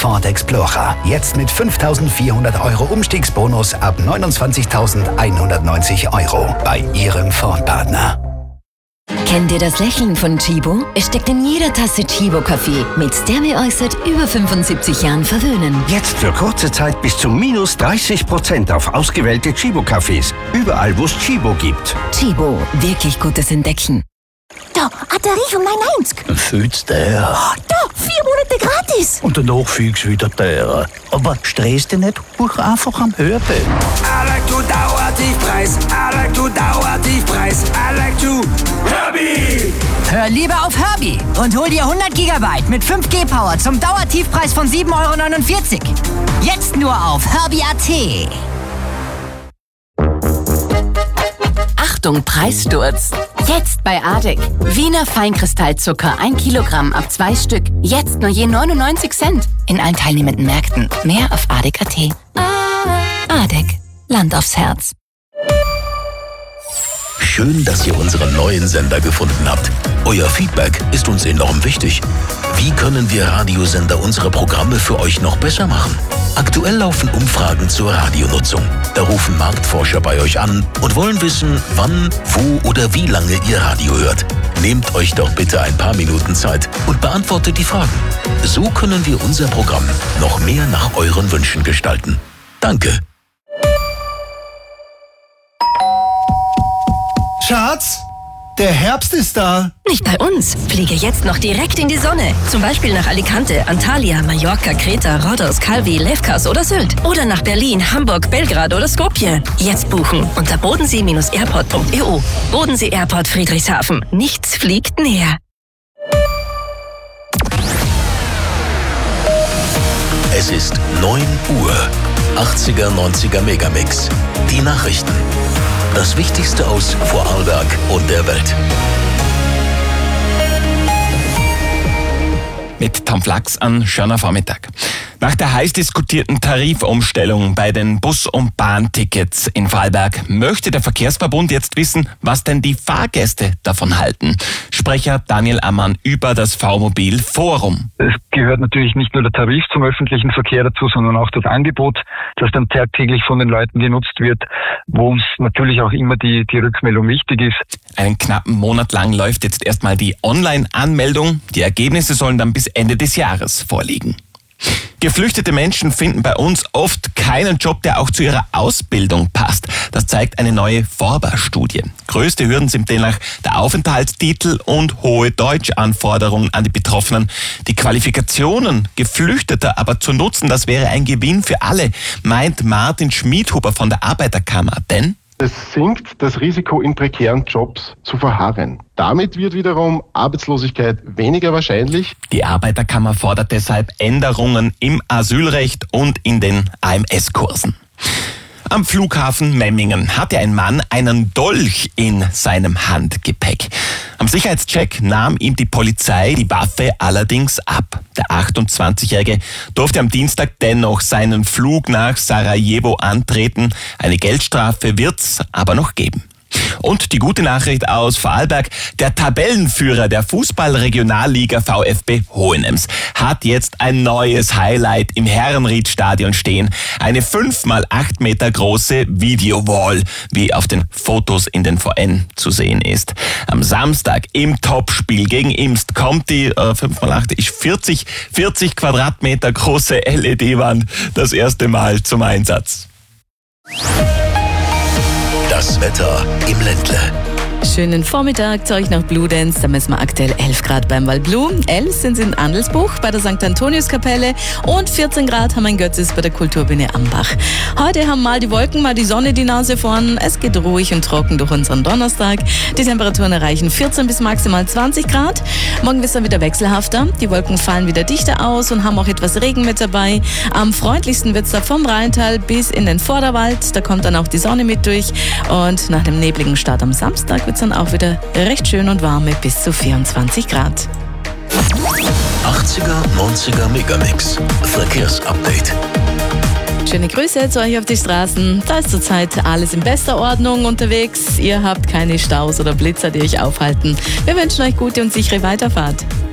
Ford Explorer. Jetzt mit 5.400 € Umstiegsbonus ab 29.190 € bei Ihrem Ford-Partner. Kennt ihr das Lächeln von Chibo? Es steckt in jeder Tasse Chibo-Kaffee, mit der wir euch seit über 75 Jahren verwöhnen. Jetzt für kurze Zeit bis zu minus 30% auf ausgewählte Chibo-Cafés. Überall, wo es Chibo gibt. Chibo, wirklich gutes Entdecken. Da, ein Tarif um 9,90. Fühlt's der? Oh, da, 4 Monate gratis. Und danach fühlst wieder der. Aber stress dich nicht, buch einfach am Hörbild. I like to Dauertiefpreis. I like to Dauertiefpreis. I like to Herbie. Hör lieber auf Herbie und hol dir 100 GB mit 5G Power zum Dauertiefpreis von 7,49 €. Jetzt nur auf Herbie.at. Achtung, Preissturz. Jetzt bei ADEC. Wiener Feinkristallzucker 1 Kilogramm ab 2 Stück. Jetzt nur je 99 Cent. In allen teilnehmenden Märkten. Mehr auf ADEC.at. ADEC. Land aufs Herz. Schön, dass ihr unseren neuen Sender gefunden habt. Euer Feedback ist uns enorm wichtig. Wie können wir Radiosender unsere Programme für euch noch besser machen? Aktuell laufen Umfragen zur Radionutzung. Da rufen Marktforscher bei euch an und wollen wissen, wann, wo oder wie lange ihr Radio hört. Nehmt euch doch bitte ein paar Minuten Zeit und beantwortet die Fragen. So können wir unser Programm noch mehr nach euren Wünschen gestalten. Danke. Schatz, der Herbst ist da. Nicht bei uns. Fliege jetzt noch direkt in die Sonne. Zum Beispiel nach Alicante, Antalya, Mallorca, Kreta, Rhodos, Calvi, Lefkas oder Sylt. Oder nach Berlin, Hamburg, Belgrad oder Skopje. Jetzt buchen unter bodensee-airport.eu. Bodensee Airport Friedrichshafen. Nichts fliegt näher. Es ist 9 Uhr. 80er, 90er Megamix. Die Nachrichten. Das Wichtigste aus Vorarlberg und der Welt. Mit Tom Flachs an schöner Vormittag. Nach der heiß diskutierten Tarifumstellung bei den Bus- und Bahntickets in Vorarlberg möchte der Verkehrsverbund jetzt wissen, was denn die Fahrgäste davon halten. Sprecher Daniel Ammann über das V-Mobil Forum. Es gehört natürlich nicht nur der Tarif zum öffentlichen Verkehr dazu, sondern auch das Angebot, das dann tagtäglich von den Leuten genutzt wird, wo uns natürlich auch immer die Rückmeldung wichtig ist. Einen knappen Monat lang läuft jetzt erstmal die Online-Anmeldung. Die Ergebnisse sollen dann bis Ende des Jahres vorliegen. Geflüchtete Menschen finden bei uns oft keinen Job, der auch zu ihrer Ausbildung passt. Das zeigt eine neue Forba-Studie. Größte Hürden sind demnach der Aufenthaltstitel und hohe Deutschanforderungen an die Betroffenen. Die Qualifikationen Geflüchteter aber zu nutzen, das wäre ein Gewinn für alle, meint Martin Schmidhuber von der Arbeiterkammer. Denn es sinkt das Risiko, in prekären Jobs zu verharren. Damit wird wiederum Arbeitslosigkeit weniger wahrscheinlich. Die Arbeiterkammer fordert deshalb Änderungen im Asylrecht und in den AMS-Kursen. Am Flughafen Memmingen hatte ein Mann einen Dolch in seinem Handgepäck. Am Sicherheitscheck nahm ihm die Polizei die Waffe allerdings ab. Der 28-Jährige durfte am Dienstag dennoch seinen Flug nach Sarajevo antreten. Eine Geldstrafe wird's aber noch geben. Und die gute Nachricht aus Vorarlberg: Der Tabellenführer der Fußball-Regionalliga VfB Hohenems hat jetzt ein neues Highlight im Herrenried-Stadion stehen. Eine 5x8 Meter große Videowall, wie auf den Fotos in den VN zu sehen ist. Am Samstag im Topspiel gegen Imst kommt die 5x8 ist 40 Quadratmeter große LED-Wand das erste Mal zum Einsatz. Das Wetter im Ländle. Schönen Vormittag zu euch nach Bludenz. Da messen wir aktuell 11 Grad beim Waldblu. 11 sind in Andelsbuch bei der St. Antoniuskapelle und 14 Grad haben wir in Götzis bei der Kulturbühne Ambach. Heute haben mal die Wolken, mal die Sonne die Nase vorn. Es geht ruhig und trocken durch unseren Donnerstag. Die Temperaturen erreichen 14 bis maximal 20 Grad. Morgen wird es dann wieder wechselhafter. Die Wolken fallen wieder dichter aus und haben auch etwas Regen mit dabei. Am freundlichsten wird es da vom Rheintal bis in den Vorderwald. Da kommt dann auch die Sonne mit durch. Und nach dem nebligen Start am Samstag wird es dann auch wieder recht schön und warm mit bis zu 24 Grad. 80er, 90er Megamix. Verkehrsupdate. Schöne Grüße zu euch auf die Straßen. Da ist zurzeit alles in bester Ordnung unterwegs. Ihr habt keine Staus oder Blitzer, die euch aufhalten. Wir wünschen euch gute und sichere Weiterfahrt.